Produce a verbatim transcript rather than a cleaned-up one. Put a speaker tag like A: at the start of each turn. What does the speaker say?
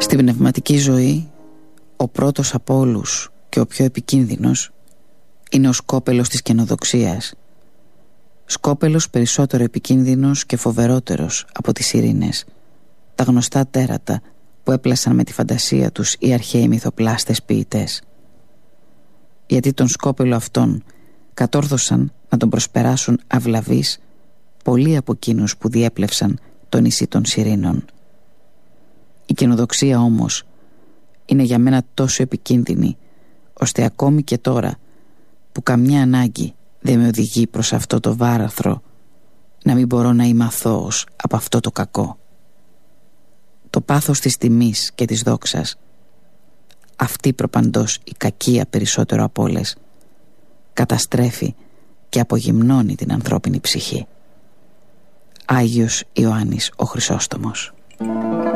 A: Στην πνευματική ζωή, ο πρώτος από όλους και ο πιο επικίνδυνος είναι ο σκόπελος της καινοδοξίας. Σκόπελος περισσότερο επικίνδυνος και φοβερότερος από τις ειρήνες, τα γνωστά τέρατα που έπλασαν με τη φαντασία τους οι αρχαίοι μυθοπλάστες ποιητές. Γιατί τον σκόπελο αυτόν κατόρθωσαν να τον προσπεράσουν αυλαβείς πολλοί από εκείνους που διέπλευσαν το νησί των Σιρήνων. Η καινοδοξία όμως είναι για μένα τόσο επικίνδυνη, ώστε ακόμη και τώρα που καμιά ανάγκη δεν με οδηγεί προς αυτό το βάραθρο, να μην μπορώ να είμαι αθώος από αυτό το κακό. Το πάθος της τιμής και της δόξας, αυτή προπαντός η κακία περισσότερο από όλες, καταστρέφει και απογυμνώνει την ανθρώπινη ψυχή. Άγιος Ιωάννης ο Χρυσόστομος.